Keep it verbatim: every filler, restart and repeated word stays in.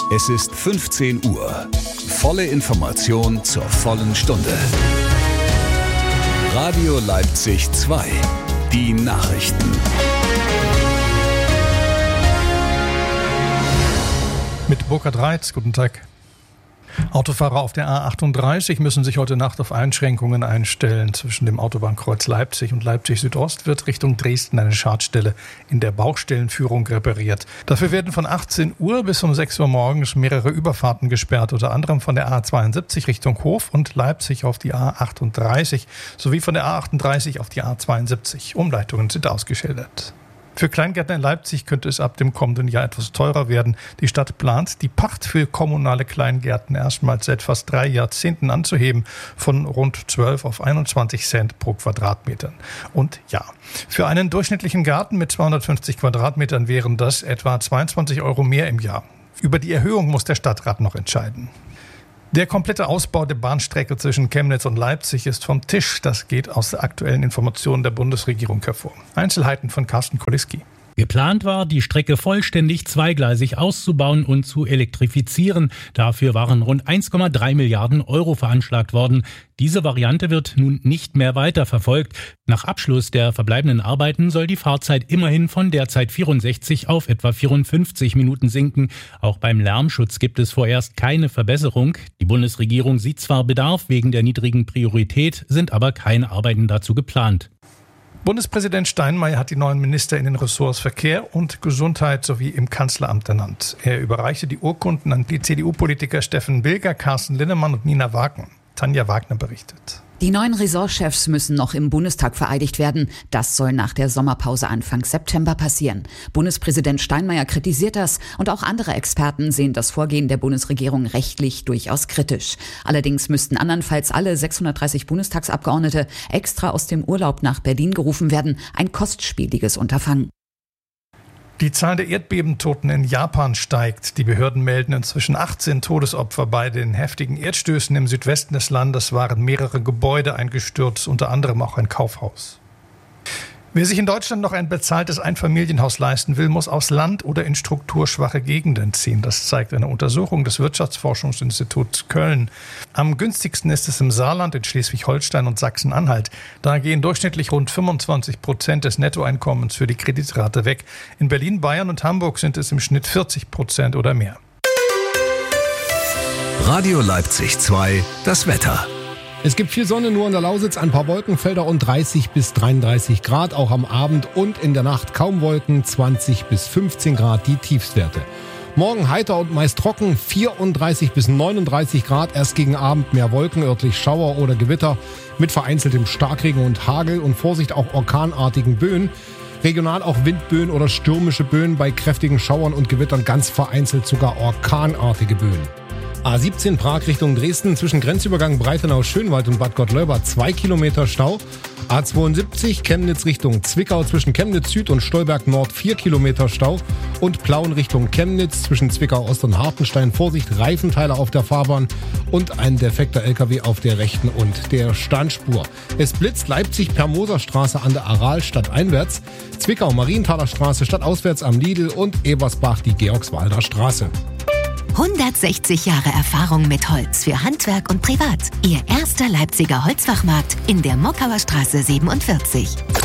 Es ist fünfzehn Uhr. Volle Information zur vollen Stunde. Radio Leipzig zwei. Die Nachrichten. Mit Burkhard Reitz, guten Tag. Autofahrer auf der A achtunddreißig müssen sich heute Nacht auf Einschränkungen einstellen. Zwischen dem Autobahnkreuz Leipzig und Leipzig Südost wird Richtung Dresden eine Schadstelle in der Baustellenführung repariert. Dafür werden von achtzehn Uhr bis um sechs Uhr morgens mehrere Überfahrten gesperrt, unter anderem von der A zweiundsiebzig Richtung Hof und Leipzig auf die A achtunddreißig sowie von der A achtunddreißig auf die A zweiundsiebzig. Umleitungen sind ausgeschildert. Für Kleingärtner in Leipzig könnte es ab dem kommenden Jahr etwas teurer werden. Die Stadt plant, die Pacht für kommunale Kleingärten erstmals seit fast drei Jahrzehnten anzuheben, von rund zwölf auf einundzwanzig Cent pro Quadratmeter. Und ja, für einen durchschnittlichen Garten mit zweihundertfünfzig Quadratmetern wären das etwa zweiundzwanzig Euro mehr im Jahr. Über die Erhöhung muss der Stadtrat noch entscheiden. Der komplette Ausbau der Bahnstrecke zwischen Chemnitz und Leipzig ist vom Tisch. Das geht aus aktuellen Informationen der Bundesregierung hervor. Einzelheiten von Carsten Koliski. Geplant war, die Strecke vollständig zweigleisig auszubauen und zu elektrifizieren. Dafür waren rund eins Komma drei Milliarden Euro veranschlagt worden. Diese Variante wird nun nicht mehr weiterverfolgt. Nach Abschluss der verbleibenden Arbeiten soll die Fahrzeit immerhin von derzeit vierundsechzig auf etwa vierundfünfzig Minuten sinken. Auch beim Lärmschutz gibt es vorerst keine Verbesserung. Die Bundesregierung sieht zwar Bedarf wegen der niedrigen Priorität, sind aber keine Arbeiten dazu geplant. Bundespräsident Steinmeier hat die neuen Minister in den Ressorts Verkehr und Gesundheit sowie im Kanzleramt ernannt. Er überreichte die Urkunden an die C D U-Politiker Steffen Bilger, Carsten Linnemann und Nina Wagner. Tanja Wagner berichtet. Die neuen Ressortchefs müssen noch im Bundestag vereidigt werden. Das soll nach der Sommerpause Anfang September passieren. Bundespräsident Steinmeier kritisiert das und auch andere Experten sehen das Vorgehen der Bundesregierung rechtlich durchaus kritisch. Allerdings müssten andernfalls alle sechshundertdreißig Bundestagsabgeordnete extra aus dem Urlaub nach Berlin gerufen werden. Ein kostspieliges Unterfangen. Die Zahl der Erdbebentoten in Japan steigt. Die Behörden melden inzwischen achtzehn Todesopfer. Bei den heftigen Erdstößen im Südwesten des Landes waren mehrere Gebäude eingestürzt, unter anderem auch ein Kaufhaus. Wer sich in Deutschland noch ein bezahltes Einfamilienhaus leisten will, muss aufs Land oder in strukturschwache Gegenden ziehen. Das zeigt eine Untersuchung des Wirtschaftsforschungsinstituts Köln. Am günstigsten ist es im Saarland, in Schleswig-Holstein und Sachsen-Anhalt. Da gehen durchschnittlich rund fünfundzwanzig Prozent des Nettoeinkommens für die Kreditrate weg. In Berlin, Bayern und Hamburg sind es im Schnitt vierzig Prozent oder mehr. Radio Leipzig zwei, das Wetter. Es gibt viel Sonne, nur in der Lausitz ein paar Wolkenfelder und dreißig bis dreiunddreißig Grad, auch am Abend und in der Nacht kaum Wolken, zwanzig bis fünfzehn Grad die Tiefstwerte. Morgen heiter und meist trocken, vierunddreißig bis neununddreißig Grad, erst gegen Abend mehr Wolken, örtlich Schauer oder Gewitter mit vereinzeltem Starkregen und Hagel und Vorsicht auch orkanartigen Böen. Regional auch Windböen oder stürmische Böen, bei kräftigen Schauern und Gewittern ganz vereinzelt sogar orkanartige Böen. A siebzehn Prag Richtung Dresden, zwischen Grenzübergang Breitenau-Schönwald und Bad Gottleuba zwei Kilometer Stau. A zweiundsiebzig Chemnitz Richtung Zwickau, zwischen Chemnitz Süd und Stolberg Nord vier Kilometer Stau. Und Plauen Richtung Chemnitz, zwischen Zwickau Ost und Hartenstein. Vorsicht, Reifenteile auf der Fahrbahn und ein defekter L K W auf der rechten und der Standspur. Es blitzt Leipzig per Moserstraße an der Aral stadteinwärts, Zwickau Marienthaler Straße stadtauswärts am Lidl und Ebersbach die Georgswalder Straße. hundertsechzig Jahre Erfahrung mit Holz für Handwerk und Privat. Ihr erster Leipziger Holzfachmarkt in der Mockauer Straße siebenundvierzig.